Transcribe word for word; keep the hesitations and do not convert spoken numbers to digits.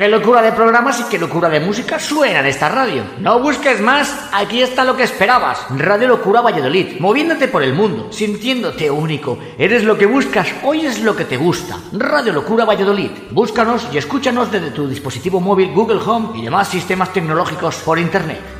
Qué locura de programas y qué locura de música suena en esta radio. No busques más, aquí está lo que esperabas. Radio Locura Valladolid, moviéndote por el mundo, sintiéndote único. Eres lo que buscas, hoy es lo que te gusta. Radio Locura Valladolid. Búscanos y escúchanos desde tu dispositivo móvil, Google Home y demás sistemas tecnológicos por internet.